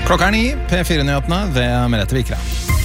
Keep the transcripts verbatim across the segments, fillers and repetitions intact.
Klokka er ni, P fire-nyhetene ved Merete Vikre.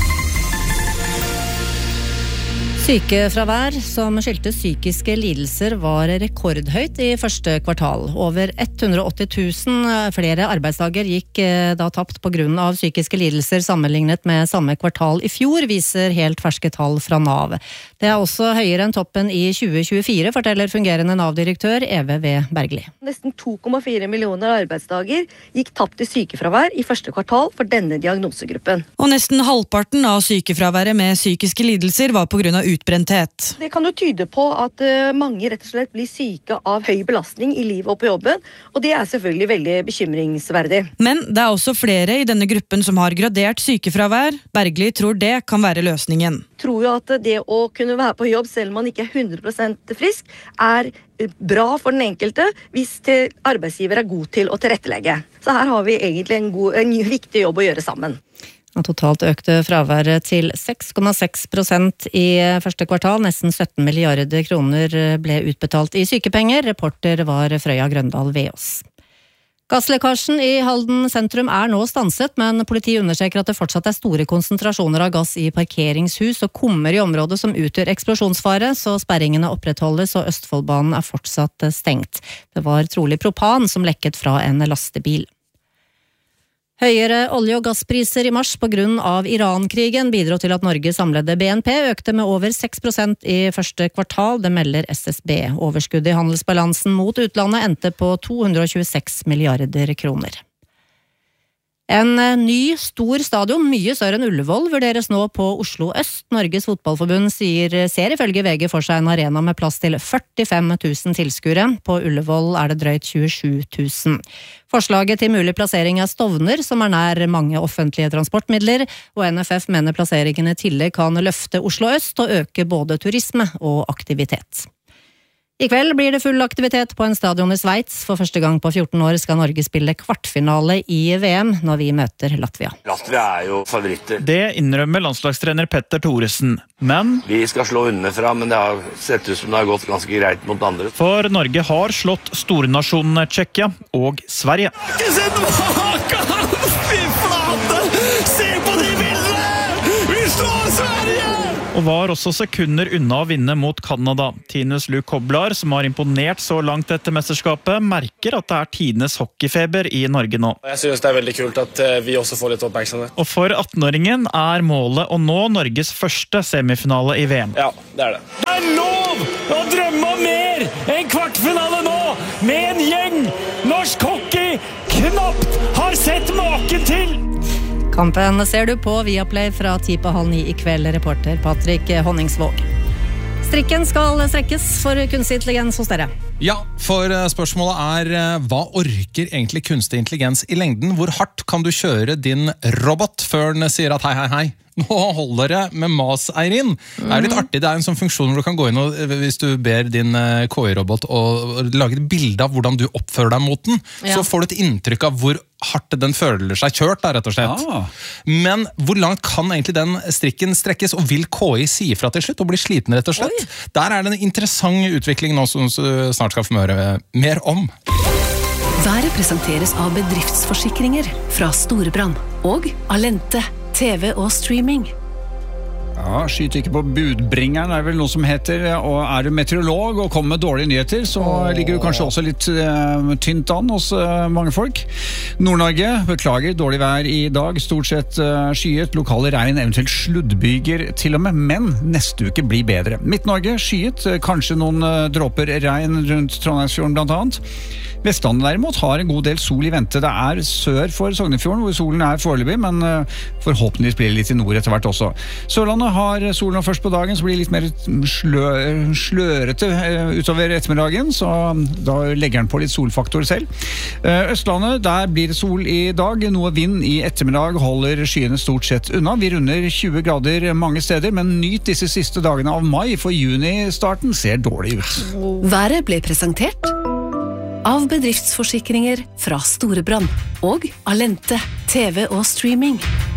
Sykefravær som skyldtes psykiske lidelser var rekordhøyt i første kvartal. Over hundre og åtti tusen flere arbeidsdager gikk da tapt på grunn av psykiske lidelser sammenlignet med samme kvartal i fjor, viser helt ferske tall fra NAV. Det er også høyere enn toppen i tjue tjuefire, forteller fungerende NAV-direktør Eve V. Bergli. Nesten to komma fire millioner arbeidsdager gikk tapt i sykefravær i første kvartal for denne diagnosegruppen. Og nesten halvparten av sykefraværet med psykiske lidelser var på grunn av utbrenthet. Det kan jo tyde på at mange rett og slett blir syke av høy belastning i livet og på jobben, og det er selvfølgelig veldig bekymringsverdig. Men det er også flere i denne gruppen som har gradert sykefravær. Bergli tror det kan være løsningen. Jeg tror jo at det å kunne være på jobb selv om man ikke er hundre prosent frisk, er bra for den enkelte hvis arbeidsgiver er god til å tilrettelegge. Så her har vi egentlig en, god, en viktig jobb å gjøre sammen. Totalt økte fraværet til seks komma seks prosent i første kvartal. Nesten sytten milliarder kroner ble utbetalt i sykepenger. Reporter var Frøya Grøndal Veås. Gasslekkasjen i Halden sentrum er nå stanset, men politiet understreker at det fortsatt er store konsentrasjoner av gass i parkeringshus og kummer i området som utgjør eksplosjonsfare, så sperringene opprettholdes og Østfoldbanen er fortsatt stengt. Det var trolig propan som lekket fra en lastebil. Høyere olje- og gasspriser i mars på grunn av Iran-krigen bidro til at Norge samlede B N P økte med over seks prosent i første kvartal, det melder S S B. Overskuddet i handelsbalansen mot utlandet endte på to hundre og tjueseks milliarder kroner. En ny, stor stadion, mye større enn Ullevål, vurderes nå på Oslo Øst. Norges Fotballforbund sier, ser ifølge V G for seg en arena med plass til førtifem tusen tilskuere. På Ullevål er det drøyt tjuesju tusen. Forslaget til mulig plassering er Stovner, som er nær mange offentlige transportmidler, og N F F mener plasseringen i tillegg kan løfte Oslo Øst og øke både turisme og aktivitet. I kveld blir det full aktivitet på en stadion i Sveits. For første gang på fjorten år skal Norge spille kvartfinale i V M når vi møter Latvia. Latvia er jo favoritter. Det innrømmer landslagstrener Petter Thoresen, men vi skal slå underfra, men det har sett ut som det har gått ganske greit mot andre. For Norge har slått stornasjonene Tsjekkia og Sverige. Ikke se tilbake! Fy flate! Se på de bildene! Vi slår Sverige! Og var også sekunder unna å vinne mot Kanada. Tinus Luke Koblar, som har imponert så langt etter mesterskapet, merker at det er tidenes hockeyfeber i Norge nå. Jeg synes det er veldig kult at vi også får litt oppmerksomhet. Og for attenåringen er målet å nå Norges første semifinale i V M. Ja, det er det. Det er lov å drømme om mer enn kvartfinale nå, med en gjeng norsk hockey knapt har sett maken til! Kampen ser du på Viaplay fra ti på halv ni i kveld, reporter Patrick Honningsvåg. Strikken skal strekkes for kunstig intelligens hos dere. Ja, for spørsmålet er, hva orker egentlig kunstig intelligens i lengden? Hvor hardt kan du kjøre din robot før den sier at hei, hei, hei? Nå holder det med mas, Eirin. Det er litt artig, det er en sånn funksjon hvor du kan gå inn og, hvis du ber din K I-robot å lage et bilde av hvordan du oppfører deg mot den, ja. Så får du et inntrykk av hvor hardt den føler seg kjørt, da, rett og slett. Ah. Men hvor langt kan egentlig den strikken strekkes, og vil K I si ifra til slutt og bli sliten, rett og slett? Oi. Der er det en interessant utvikling nå som du snart skal få høre mer om. Været presenteres av bedriftsforsikringer fra Storebrand og Alente. T V og streaming. Ja, skyt ikke på budbringeren er vel noe som heter, og er du meteorolog og kommer med dårlige nyheter, så oh. ligger du kanskje også litt uh, tynt an hos uh, mange folk. Nord-Norge, beklager, dårlig vær i dag, stort sett uh, skyet, lokale regn, eventuelt sluddbyger til og med, men neste uke blir bedre. Midt-Norge, skyet, kanskje noen uh, dråper regn rundt Trondheimsfjorden blant annet. Vestlandet derimot har en god del sol i vente. Det er sør for Sognefjorden, hvor solen er foreløpig, men uh, forhåpentligvis blir det litt i nord etter hvert også. Sørlandet har solen først på dagen, så blir det litt mer slø, slørete uh, utover ettermiddagen, så da legger den på litt solfaktor selv. Uh, Østlandet, der blir det sol i dag. Noe vind i ettermiddag holder skyene stort sett unna. Vi runder tjue grader mange steder, men nyt disse siste dagene av mai, for juni-starten ser dårlig ut. Været ble presentert av bedriftsforsikringer fra Storebrand og Alente, T V og streaming.